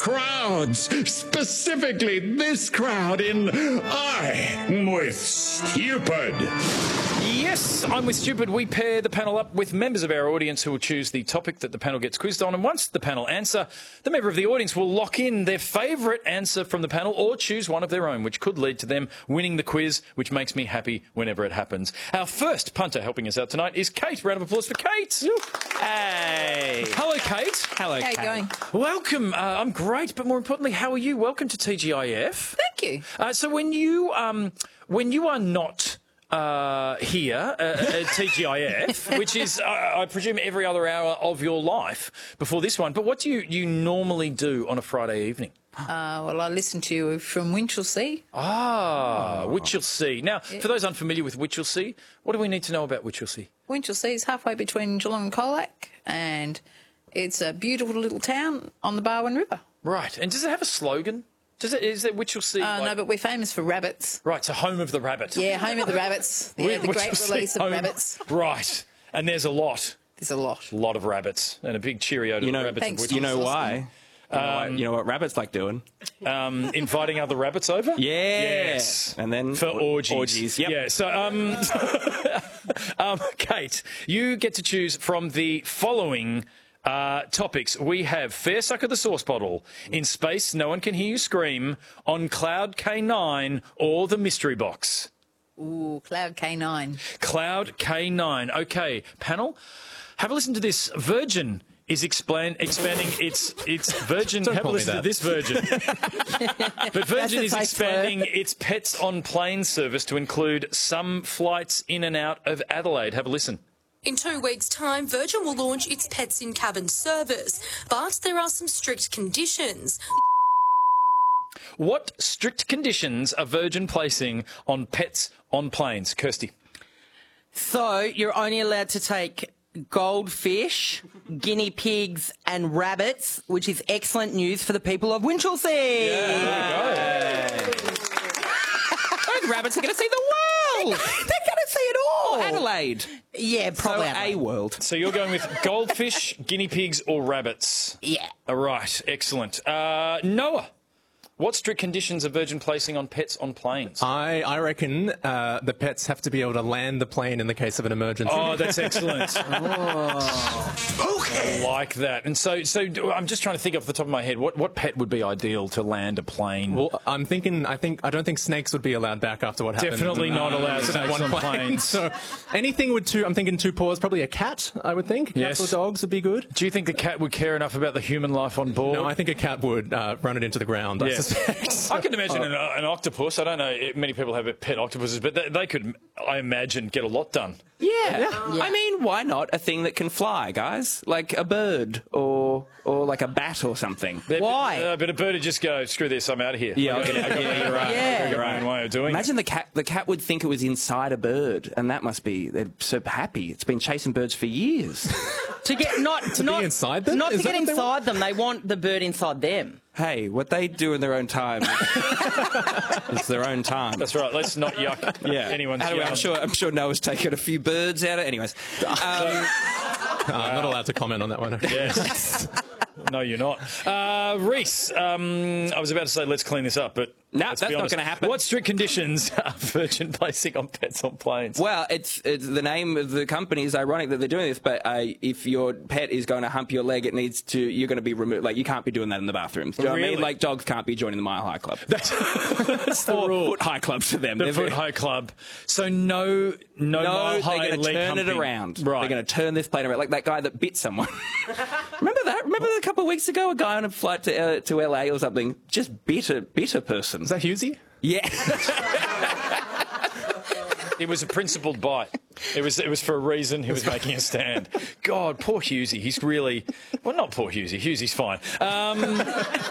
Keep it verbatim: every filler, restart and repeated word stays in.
crowds, specifically this crowd in I'm with Stupid. Yes, I'm with Stupid. We pair the panel up with members of our audience who will choose the topic that the panel gets quizzed on. And once the panel answer, the member of the audience will lock in their favourite answer from the panel or choose one of their own, which could lead to them winning the quiz, which makes me happy whenever it happens. Our first punter helping us out tonight is Kate. Round of applause for Kate. Hey. Hello, Kate. Hello, How you Kate. going? Welcome. Uh, I'm great, but more importantly, how are you? Welcome to T G I F. Thank you. Uh, so when you um, when you are not uh, here uh, at T G I F, which is, uh, I presume, every other hour of your life before this one, but what do you, you normally do on a Friday evening? Uh, well, I listened to you from Winchelsea. Ah, Winchelsea. Now, for those unfamiliar with Winchelsea, what do we need to know about Winchelsea? Winchelsea is halfway between Geelong and Colac, and it's a beautiful little town on the Barwon River. Right. And does it have a slogan? Does it? Is it Winchelsea? Uh, like... No, but we're famous for rabbits. Right, so home of the rabbit. Yeah, home of the rabbits. Yeah, the great Winchelsea, release of home- rabbits. Right. And there's a lot. There's a lot. A lot of rabbits. And a big cheerio to You know, the rabbits. Thanks, of You know Thomas why? Austin. You, know what, you know what rabbits like doing? Um, inviting other rabbits over? Yeah. Yes. And then For orgies. Orgies. Yep. Yeah. So, um, um, Kate, you get to choose from the following uh, topics. We have Fair Suck of the Sauce Bottle, In Space, No One Can Hear You Scream, On Cloud K nine, or The Mystery Box. Ooh, Cloud K nine. Cloud K nine. Okay, panel, have a listen to this. Virgin is explain, expanding its its Virgin. Don't Have a call me listen to that. this Virgin. But Virgin a is safe expanding its pets on plane service to include some flights in and out of Adelaide. Have a listen. In two weeks' time, Virgin will launch its Pets in Cabin service, but there are some strict conditions. What strict conditions are Virgin placing on pets on planes? Kirsty. So you're only allowed to take goldfish, guinea pigs and rabbits, which is excellent news for the people of Winchelsea. Those rabbits are going to see the world. They're going to see it all. Adelaide. Yeah, probably So a Adelaide. world. So you're going with goldfish, guinea pigs, or rabbits? Yeah. All right, excellent. Uh, Noah, what strict conditions are Virgin placing on pets on planes? I, I reckon uh, the pets have to be able to land the plane in the case of an emergency. Oh, that's excellent. I like that. And so, so do- I'm just trying to think off the top of my head, what, what pet would be ideal to land a plane? Well, I'm thinking, I think, I don't think snakes would be allowed back after what happened. Definitely not allowed to that snakes one on plane. planes. So anything with two, I'm thinking two paws, probably a cat, I would think. Yes. Cats or dogs would be good. Do you think the cat would care enough about the human life on board? No, I think a cat would uh, run it into the ground, I Yeah. suspect. I can imagine an, an octopus. I don't know if many people have pet octopuses, but they, they could, I imagine, get a lot done. Yeah. I mean, why not a thing that can fly, guys? Like a bird or or like a bat or something. But- Why? Uh, but a bird would just go, screw this, I'm out of here. Yeah, I I'll got, get it. I got, Yeah, you're right. Yeah. I got my own way of doing it. Imagine the cat. The cat would think it was inside a bird, and that must be. They're so happy. It's been chasing birds for years. To get not To be not inside them? Not Is to that get what they inside them. They want the bird inside them. Hey, what they do in their own time. It's their own time. That's right. Let's not yuck Yeah. anyone's Anyway, yum. I'm sure. I'm sure Noah's taken a few birds out of. Anyways, um, Uh, I'm not allowed to comment on that one. Yes. No, you're not. Uh, Reese, um, I was about to say let's clean this up, but No, let's that's be not honest. gonna happen. What strict conditions are Virgin placing on pets on planes? well, it's, it's the name of the company is ironic that they're doing this, but uh, if your pet is going to hump your leg, it needs to. You're going to be removed. Like you can't be doing that in the bathrooms. Do you know what I Really? mean? Like dogs can't be joining the Mile High Club. That's, that's the Or rule. Foot High Club to them. The They're Foot very- High Club. So no, no, No, mile they're high going to leg turn it humping. around. Right. They're going to turn this plane around, like that guy that bit someone. Remember that? Remember a couple of weeks ago, a guy on a flight to uh, to L A or something just bit a bit a person. Is that Husey? Yeah. It was a principled bite. It was it was for a reason. He was making a stand. God, poor Husey. He's really well, not poor Husey. Husey's fine. Um,